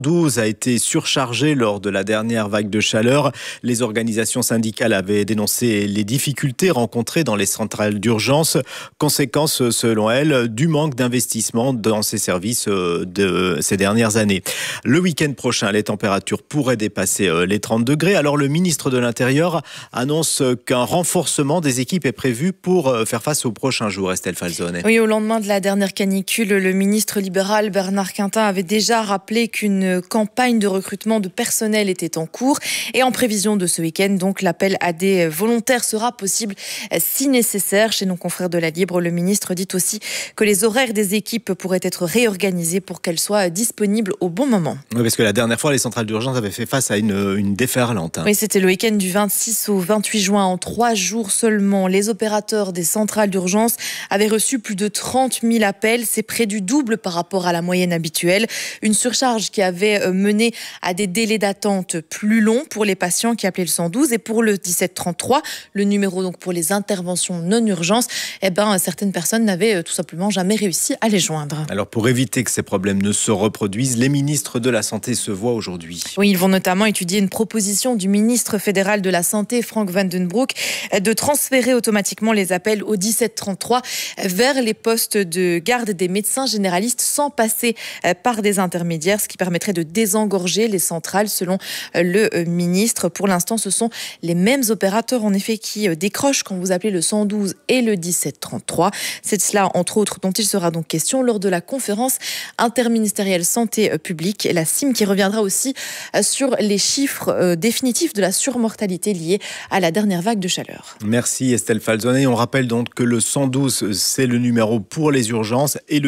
12 a été surchargé lors de la dernière vague de chaleur. Les organisations syndicales avaient dénoncé les difficultés rencontrées dans les centrales d'urgence. Conséquence, selon elles, du manque d'investissement dans ces services de ces dernières années. Le week-end prochain, les températures pourraient dépasser les 30 degrés. Alors le ministre de l'Intérieur annonce qu'un renforcement des équipes est prévu pour faire face aux prochains jours. Estelle Falzone. Oui, au lendemain de la dernière canicule, le ministre libéral Bernard Quintin avait déjà rappelé qu'une campagne de recrutement de personnel était en cours. Et en prévision de ce week-end, donc, l'appel à des volontaires sera possible si nécessaire. Chez nos confrères de La Libre, le ministre dit aussi que les horaires des équipes pourraient être réorganisés pour qu'elles soient disponibles au bon moment. Oui, parce que la dernière fois, les centrales d'urgence avaient fait face à une déferlante. Oui, c'était le week-end du 26 au 28 juin. En 3 jours seulement, les opérateurs des centrales d'urgence avaient reçu plus de 30 000 appels. C'est près du double par rapport à la moyenne habituelle. Une surcharge qui avait mené à des délais d'attente plus longs pour les patients qui appelaient le 112 et pour le 1733, le numéro donc pour les interventions non urgences, certaines personnes n'avaient tout simplement jamais réussi à les joindre. Alors pour éviter que ces problèmes ne se reproduisent, les ministres de la Santé se voient aujourd'hui. Oui, ils vont notamment étudier une proposition du ministre fédéral de la Santé, Frank Vandenbroek, de transférer automatiquement les appels au 1733 vers les postes de garde des médecins généralistes sans passer par des intermédiaires, ce qui permettrait de désengorger les centrales selon le ministre. Pour l'instant, ce sont les mêmes opérateurs en effet qui décrochent quand vous appelez le 112 et le 1733. C'est de cela, entre autres, dont il sera donc question lors de la conférence interministérielle santé publique, la CIM, qui reviendra aussi sur les chiffres définitifs de la surmortalité liée à la dernière vague de chaleur. Merci Estelle Falzone. On rappelle donc que le 112, c'est le numéro pour les urgences et le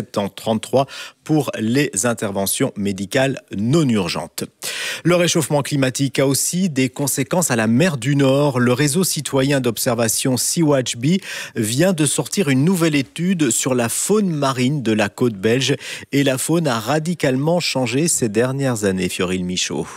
1733 pour les interventions médicales non urgentes. Le réchauffement climatique a aussi des conséquences à la mer du Nord. Le réseau citoyen d'observation Sea-Watch-B vient de sortir une nouvelle étude sur la faune marine de la côte belge. Et la faune a radicalement changé ces dernières années, Fioril Michaud.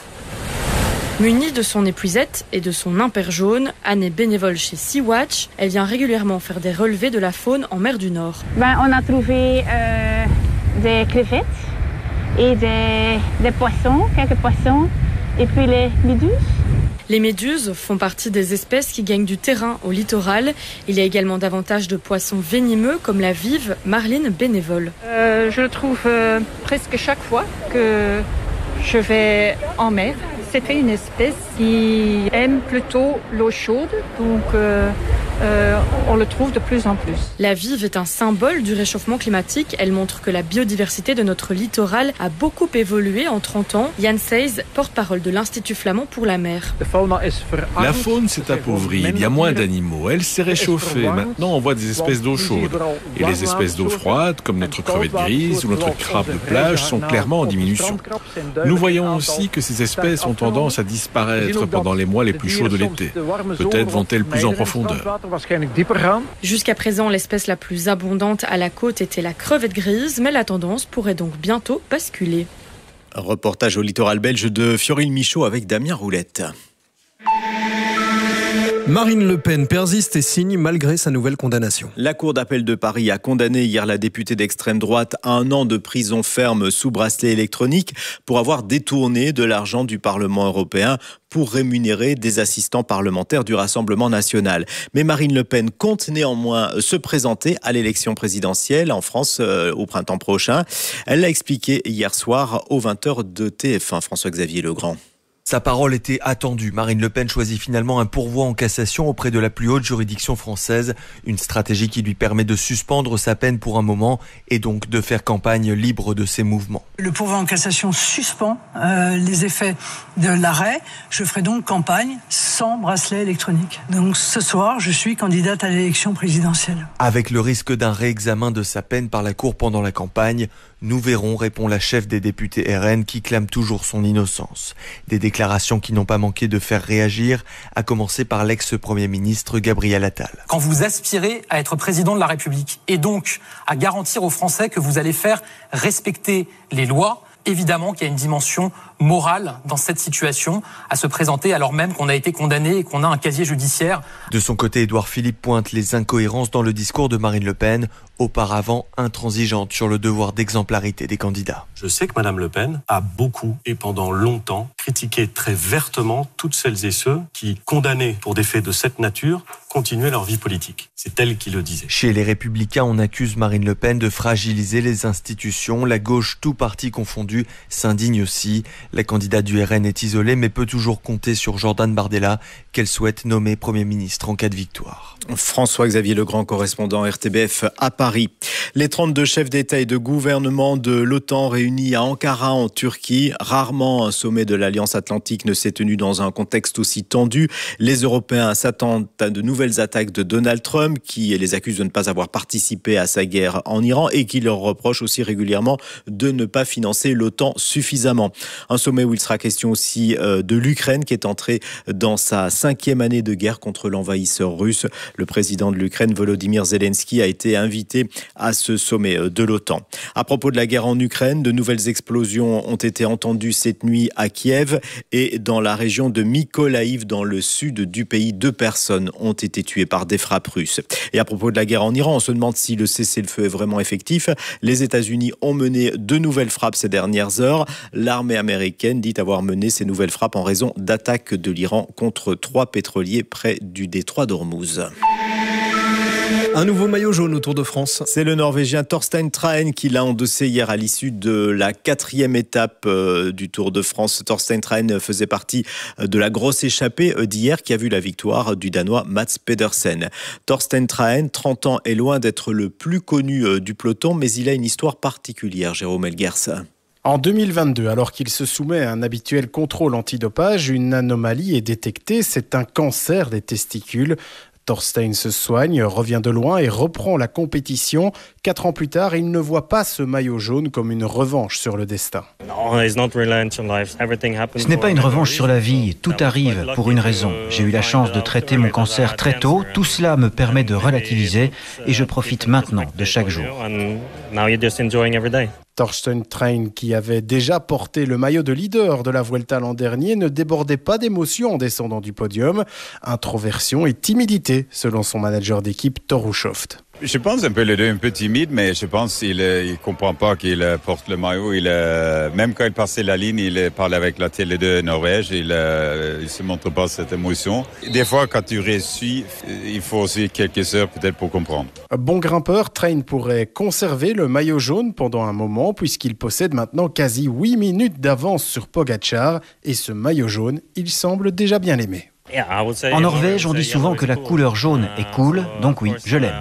Munie de son épuisette et de son imper jaune, Anne est bénévole chez Sea-Watch. Elle vient régulièrement faire des relevés de la faune en mer du Nord. On a trouvé des crevettes et des poissons, quelques poissons, et puis les méduses. Les méduses font partie des espèces qui gagnent du terrain au littoral. Il y a également davantage de poissons venimeux comme la vive Marlene bénévole. Je le trouve presque chaque fois que je vais en mer. C'était une espèce qui aime plutôt l'eau chaude, donc on le trouve de plus en plus. La vive est un symbole du réchauffement climatique. Elle montre que la biodiversité de notre littoral a beaucoup évolué en 30 ans. Jan Seys, porte-parole de l'Institut flamand pour la mer. La faune s'est appauvrie, il y a moins d'animaux, elle s'est réchauffée. Maintenant on voit des espèces d'eau chaude. Et les espèces d'eau froide, comme notre crevette grise ou notre crabe de plage, sont clairement en diminution. Nous voyons aussi que ces espèces ont tendance à disparaître pendant les mois les plus chauds de l'été. Peut-être vont-elles plus en profondeur. Jusqu'à présent, l'espèce la plus abondante à la côte était la crevette grise, mais la tendance pourrait donc bientôt basculer. Reportage au littoral belge de Fioril Michaud avec Damien Roulette. Marine Le Pen persiste et signe malgré sa nouvelle condamnation. La Cour d'appel de Paris a condamné hier la députée d'extrême droite à 1 an de prison ferme sous bracelet électronique pour avoir détourné de l'argent du Parlement européen pour rémunérer des assistants parlementaires du Rassemblement national. Mais Marine Le Pen compte néanmoins se présenter à l'élection présidentielle en France au printemps prochain. Elle l'a expliqué hier soir aux 20h de TF1, François-Xavier Legrand. Sa parole était attendue. Marine Le Pen choisit finalement un pourvoi en cassation auprès de la plus haute juridiction française. Une stratégie qui lui permet de suspendre sa peine pour un moment et donc de faire campagne libre de ses mouvements. Le pourvoi en cassation suspend les effets de l'arrêt. Je ferai donc campagne sans bracelet électronique. Donc ce soir, je suis candidate à l'élection présidentielle. Avec le risque d'un réexamen de sa peine par la Cour pendant la campagne, nous verrons, répond la chef des députés RN qui clame toujours son innocence. Des déclarations qui n'ont pas manqué de faire réagir, à commencer par l'ex-premier ministre Gabriel Attal. Quand vous aspirez à être président de la République et donc à garantir aux Français que vous allez faire respecter les lois, évidemment qu'il y a une dimension morale dans cette situation à se présenter alors même qu'on a été condamné et qu'on a un casier judiciaire. De son côté, Édouard Philippe pointe les incohérences dans le discours de Marine Le Pen, auparavant intransigeante sur le devoir d'exemplarité des candidats. Je sais que Madame Le Pen a beaucoup et pendant longtemps critiqué très vertement toutes celles et ceux qui, condamnés pour des faits de cette nature, continuaient leur vie politique. C'est elle qui le disait. Chez les Républicains, on accuse Marine Le Pen de fragiliser les institutions. La gauche, tout parti confondu, s'indigne aussi. La candidate du RN est isolée, mais peut toujours compter sur Jordan Bardella, qu'elle souhaite nommer Premier ministre en cas de victoire. François-Xavier Legrand, correspondant RTBF à Paris. Les 32 chefs d'État et de gouvernement de l'OTAN réunis à Ankara en Turquie. Rarement un sommet de l'Alliance Atlantique ne s'est tenu dans un contexte aussi tendu. Les Européens s'attendent à de nouvelles attaques de Donald Trump, qui les accuse de ne pas avoir participé à sa guerre en Iran et qui leur reproche aussi régulièrement de ne pas financer l'OTAN suffisamment. Un sommet où il sera question aussi de l'Ukraine, qui est entrée dans sa 5e année de guerre contre l'envahisseur russe. Le président de l'Ukraine, Volodymyr Zelensky, a été invité à ce sommet de l'OTAN. À propos de la guerre en Ukraine, de nouvelles explosions ont été entendues cette nuit à Kiev et dans la région de Mykolaïv, dans le sud du pays. 2 personnes ont été tuées par des frappes russes. Et à propos de la guerre en Iran, on se demande si le cessez-le-feu est vraiment effectif. Les États-Unis ont mené de nouvelles frappes ces dernières heures. L'armée américaine dit avoir mené ces nouvelles frappes en raison d'attaques de l'Iran contre 3 pétroliers près du détroit d'Ormuz. Un nouveau maillot jaune au Tour de France. C'est le Norvégien Torstein Traen qui l'a endossé hier à l'issue de la 4e étape du Tour de France. Torstein Traen faisait partie de la grosse échappée d'hier qui a vu la victoire du Danois Mats Pedersen. Torstein Traen, 30 ans, est loin d'être le plus connu du peloton, mais il a une histoire particulière, Jérôme Elguers. En 2022, alors qu'il se soumet à un habituel contrôle antidopage, une anomalie est détectée, c'est un cancer des testicules. Torstein se soigne, revient de loin et reprend la compétition. 4 ans plus tard, il ne voit pas ce maillot jaune comme une revanche sur le destin. Ce n'est pas une revanche sur la vie, tout arrive pour une raison. J'ai eu la chance de traiter mon cancer très tôt, tout cela me permet de relativiser et je profite maintenant de chaque jour. Torstein Traen, qui avait déjà porté le maillot de leader de la Vuelta l'an dernier, ne débordait pas d'émotion en descendant du podium. Introversion et timidité, selon son manager d'équipe Toru Schoft. Je pense un peu les deux, un peu timide, mais je pense qu'il ne comprend pas qu'il porte le maillot. Même quand il passait la ligne, il parlait avec la télé de Norvège. Il ne se montre pas cette émotion. Des fois, quand tu réussis, il faut aussi quelques heures peut-être pour comprendre. Bon grimpeur, Traen pourrait conserver le maillot jaune pendant un moment, puisqu'il possède maintenant quasi 8 minutes d'avance sur Pogačar. Et ce maillot jaune, il semble déjà bien l'aimer. En Norvège, on dit souvent que la couleur jaune est cool, donc oui, je l'aime.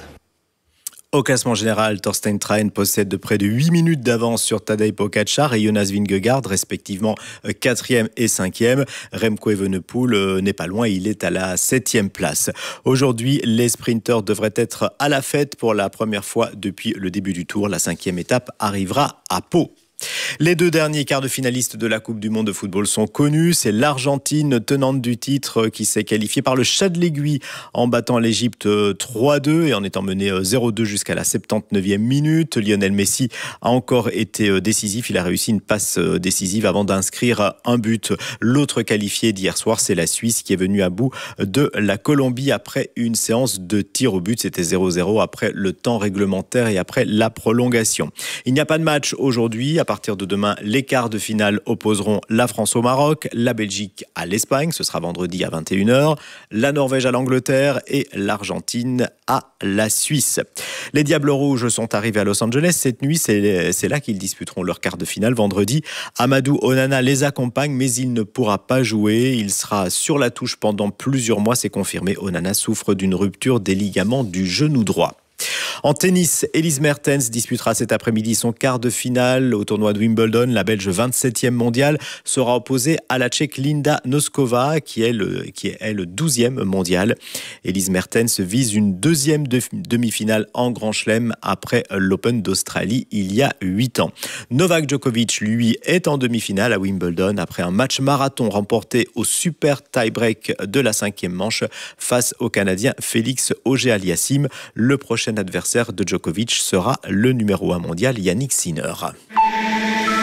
Au classement général, Torstein Traen possède de près de 8 minutes d'avance sur Tadej Pogačar et Jonas Vingegaard, respectivement 4e et 5e. Remco Evenepoel n'est pas loin, il est à la 7e place. Aujourd'hui, les sprinteurs devraient être à la fête pour la première fois depuis le début du Tour. La 5e étape arrivera à Pau. Les 2 derniers quarts de finalistes de la Coupe du Monde de football sont connus. C'est l'Argentine, tenante du titre, qui s'est qualifiée par le chat de l'aiguille en battant l'Égypte 3-2 et en étant menée 0-2 jusqu'à la 79e minute. Lionel Messi a encore été décisif. Il a réussi une passe décisive avant d'inscrire un but. L'autre qualifié d'hier soir, c'est la Suisse qui est venue à bout de la Colombie après une séance de tir au but. C'était 0-0 après le temps réglementaire et après la prolongation. Il n'y a pas de match aujourd'hui. À partir de demain, les quarts de finale opposeront la France au Maroc, la Belgique à l'Espagne, ce sera vendredi à 21h, la Norvège à l'Angleterre et l'Argentine à la Suisse. Les Diables Rouges sont arrivés à Los Angeles cette nuit, c'est là qu'ils disputeront leur quart de finale vendredi. Amadou Onana les accompagne, mais il ne pourra pas jouer. Il sera sur la touche pendant plusieurs mois, c'est confirmé. Onana souffre d'une rupture des ligaments du genou droit. En tennis, Elise Mertens disputera cet après-midi son quart de finale au tournoi de Wimbledon. La Belge 27e mondiale sera opposée à la Tchèque Linda Noskova qui est le 12e mondial. Elise Mertens vise une 2e demi-finale en Grand Chelem après l'Open d'Australie il y a 8 ans. Novak Djokovic, lui, est en demi-finale à Wimbledon après un match marathon remporté au super tie-break de la 5e manche face au Canadien Félix Auger-Aliassime. Le prochain adversaire de Djokovic sera le numéro 1 mondial Yannick Sinner.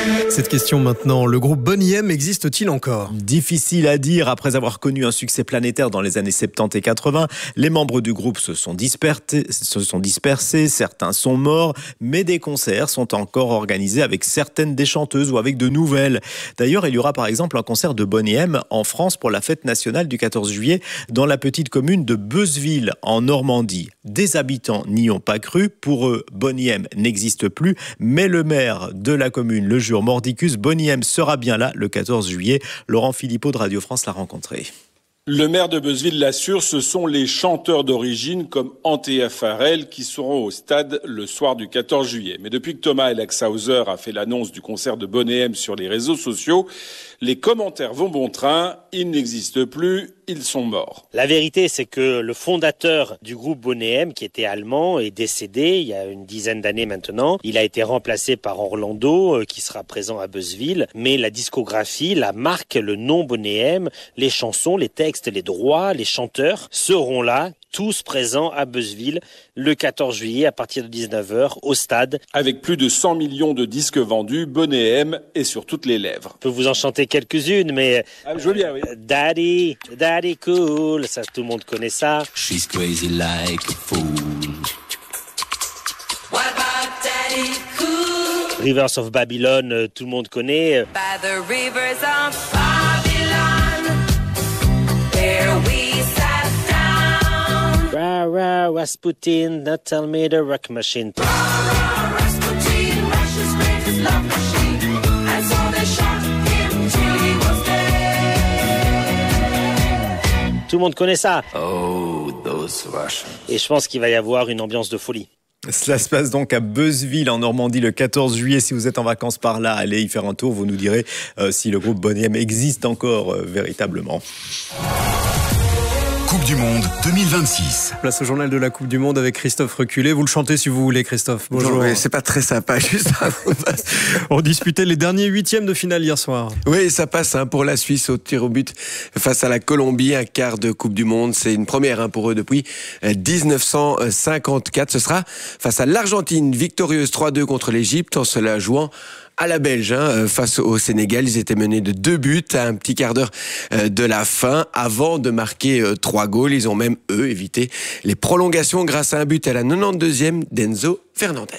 Cette question maintenant, le groupe Boney M existe-t-il encore ? Difficile à dire. Après avoir connu un succès planétaire dans les années 70 et 80, les membres du groupe se sont dispersés, certains sont morts, mais des concerts sont encore organisés avec certaines des chanteuses ou avec de nouvelles. D'ailleurs, il y aura par exemple un concert de Boney M en France pour la fête nationale du 14 juillet dans la petite commune de Beuzeville en Normandie. Des habitants n'y ont pas cru. Pour eux, Boney M n'existe plus, mais le maire de la commune le jure mordicus, Boney M sera bien là le 14 juillet. Laurent Philippot de Radio France l'a rencontré. Le maire de Beuzeville l'assure, ce sont les chanteurs d'origine comme Antea Farrell qui seront au stade le soir du 14 juillet. Mais depuis que Thomas Elaxhauser a fait l'annonce du concert de Boney M sur les réseaux sociaux, les commentaires vont bon train, ils n'existent plus, ils sont morts. La vérité, c'est que le fondateur du groupe Boney M, qui était allemand, est décédé il y a une dizaine d'années maintenant. Il a été remplacé par Orlando, qui sera présent à Beuzeville. Mais la discographie, la marque, le nom Boney M, les chansons, les textes, les droits, les chanteurs seront là, tous présents à Beuzeville le 14 juillet à partir de 19h au stade. Avec plus de 100 millions de disques vendus, Boney M est sur toutes les lèvres. Je peux vous en chanter quelques-unes, mais je veux bien, oui. Daddy cool, ça tout le monde connaît ça. She's crazy like a fool. What about Daddy cool? Rivers of Babylon, tout le monde connaît. By the rivers of Babylon, where we sat down. Rah, rah, Rasputin, now tell me the rock machine. Rah, rah, Rasputin, Russia's greatest love machine. And so they shot him till he was dead. Tout le monde connaît ça. Oh, those Russians. Et je pense qu'il va y avoir une ambiance de folie. Cela se passe donc à Beuzeville en Normandie le 14 juillet. Si vous êtes en vacances par là, allez y faire un tour. Vous nous direz si le groupe Boney M existe encore véritablement. Coupe du Monde 2026. Place au journal de la Coupe du Monde avec Christophe Reculé. Vous le chantez si vous voulez, Christophe. Bonjour. Non, mais c'est pas très sympa, juste On disputait les derniers huitièmes de finale hier soir. Oui, ça passe pour la Suisse au tir au but face à la Colombie, un quart de Coupe du Monde. C'est une première pour eux depuis 1954. Ce sera face à l'Argentine, victorieuse 3-2 contre l'Égypte en se la jouant à la Belge, face au Sénégal. Ils étaient menés de 2 buts à un petit quart d'heure de la fin avant de marquer 3 goals. Ils ont même, eux, évité les prolongations grâce à un but à la 92e d'Enzo Fernandez.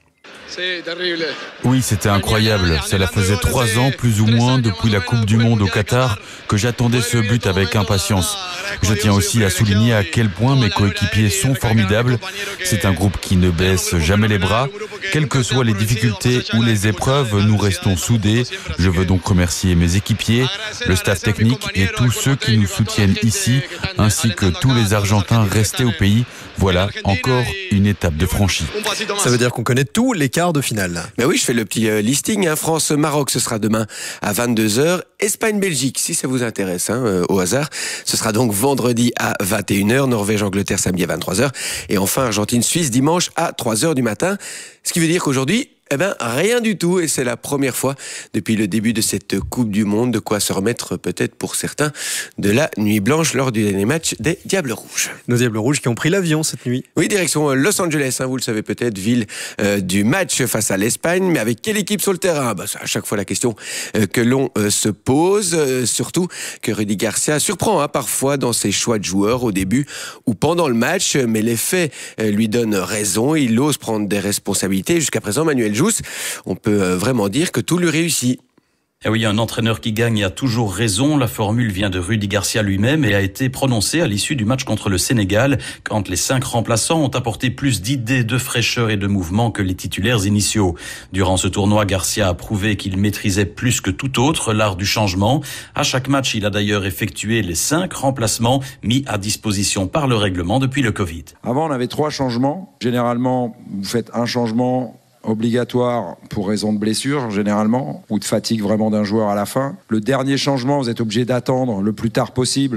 Oui, c'était incroyable. Cela faisait 3 ans, plus ou moins, depuis la Coupe du Monde au Qatar, que j'attendais ce but avec impatience. Je tiens aussi à souligner à quel point mes coéquipiers sont formidables. C'est un groupe qui ne baisse jamais les bras. Quelles que soient les difficultés ou les épreuves, nous restons soudés. Je veux donc remercier mes équipiers, le staff technique et tous ceux qui nous soutiennent ici, ainsi que tous les Argentins restés au pays. Voilà, encore une étape de franchie. Ça veut dire qu'on connaît tous les quarts de finale. Ben oui, je fais le petit listing. France-Maroc, ce sera demain à 22h. Espagne-Belgique, si ça vous intéresse, au hasard. Ce sera donc vendredi à 21h. Norvège-Angleterre, samedi à 23h. Et enfin, Argentine-Suisse, dimanche à 3h du matin. Ce qui veut dire qu'aujourd'hui, rien du tout. Et c'est la première fois depuis le début de cette Coupe du Monde. De quoi se remettre peut-être pour certains de la nuit blanche lors du dernier match des Diables Rouges. Nos Diables Rouges qui ont pris l'avion cette nuit. Oui, direction Los Angeles, vous le savez peut-être, ville du match face à l'Espagne. Mais avec quelle équipe sur le terrain ? C'est à chaque fois la question que l'on se pose. Surtout que Rudy Garcia surprend parfois dans ses choix de joueurs au début ou pendant le match. Mais les faits lui donnent raison. Il ose prendre des responsabilités. Jusqu'à présent, Manuel Jousse, on peut vraiment dire que tout lui réussit. Et oui, un entraîneur qui gagne a toujours raison. La formule vient de Rudy Garcia lui-même et a été prononcée à l'issue du match contre le Sénégal, quand les 5 remplaçants ont apporté plus d'idées, de fraîcheur et de mouvement que les titulaires initiaux. Durant ce tournoi, Garcia a prouvé qu'il maîtrisait plus que tout autre l'art du changement. À chaque match, il a d'ailleurs effectué les 5 remplacements mis à disposition par le règlement depuis le Covid. Avant, on avait 3 changements. Généralement, vous faites un changement obligatoire pour raison de blessure, généralement, ou de fatigue vraiment d'un joueur à la fin. Le dernier changement, vous êtes obligé d'attendre le plus tard possible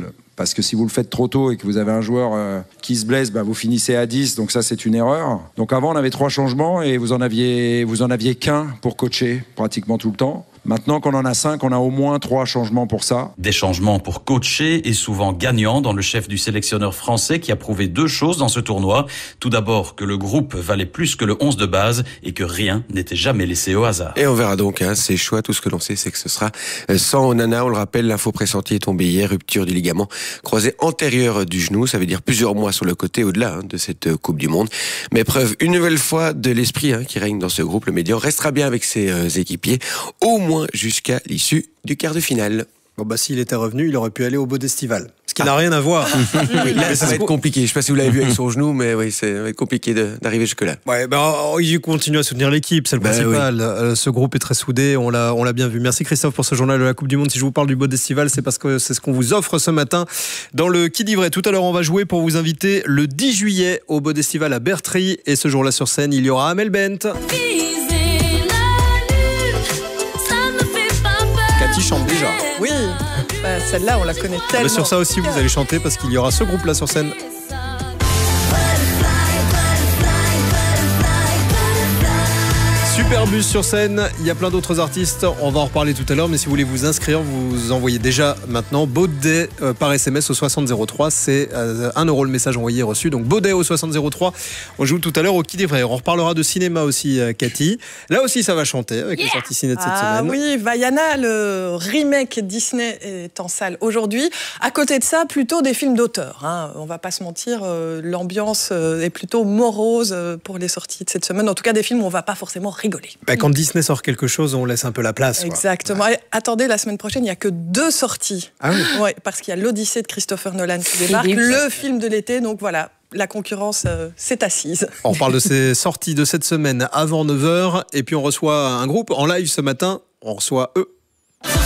parce que si vous le faites trop tôt et que vous avez un joueur qui se blesse, vous finissez à 10, donc ça c'est une erreur. Donc avant on avait 3 changements et vous en aviez qu'un pour coacher pratiquement tout le temps. Maintenant qu'on en a 5, on a au moins 3 changements pour ça. Des changements pour coacher et souvent gagnants dans le chef du sélectionneur français qui a prouvé 2 choses dans ce tournoi. Tout d'abord que le groupe valait plus que le 11 de base et que rien n'était jamais laissé au hasard. Et on verra donc ces choix. Tout ce que l'on sait, c'est que ce sera sans Onana. On le rappelle, l'info pressentie est tombée hier. Rupture du ligament croisé antérieur du genou. Ça veut dire plusieurs mois sur le côté au-delà de cette Coupe du Monde. Mais preuve une nouvelle fois de l'esprit qui règne dans ce groupe. Le Médian restera bien avec ses équipiers au moins jusqu'à l'issue du quart de finale. Bon s'il était revenu, il aurait pu aller au Bodestival. Ce qui n'a rien à voir. Oui, là, ça va être compliqué. Je ne sais pas si vous l'avez vu avec son genou, mais oui, ça va être compliqué d'arriver jusque-là. Ouais, il continue à soutenir l'équipe, c'est le principal. Oui. Ce groupe est très soudé, on l'a bien vu. Merci Christophe pour ce journal de la Coupe du Monde. Si je vous parle du Bodestival, c'est parce que c'est ce qu'on vous offre ce matin dans le Qui dit vrai. Tout à l'heure, on va jouer pour vous inviter le 10 juillet au Bodestival à Bertry. Et ce jour-là sur scène, il y aura Amel Bent. Cathy chante déjà. Oui, celle-là on la connaît tellement. Sur ça aussi vous allez chanter parce qu'il y aura ce groupe-là sur scène. Superbus sur scène, il y a plein d'autres artistes, on va en reparler tout à l'heure, mais si vous voulez vous inscrire, vous envoyez déjà maintenant Baudet par SMS au 6003, c'est 1 € le message envoyé reçu, donc Baudet au 6003, on joue tout à l'heure au Qui dit vrai. On reparlera de cinéma aussi, Cathy. Là aussi ça va chanter avec les sorties ciné de cette semaine. Oui, Vaiana, le remake Disney est en salle aujourd'hui. À côté de ça, plutôt des films d'auteur. On va pas se mentir, l'ambiance est plutôt morose pour les sorties de cette semaine. En tout cas, des films où on va pas forcément rigoler. Quand Disney sort quelque chose, on laisse un peu la place. Exactement. Ouais. Attendez, la semaine prochaine, il n'y a que 2 sorties. Ah oui. Ouais, parce qu'il y a l'Odyssée de Christopher Nolan qui débarque, le film de l'été. Donc voilà, la concurrence s'est assise. On parle de ces sorties de cette semaine avant 9h. Et puis on reçoit un groupe en live ce matin. On reçoit eux.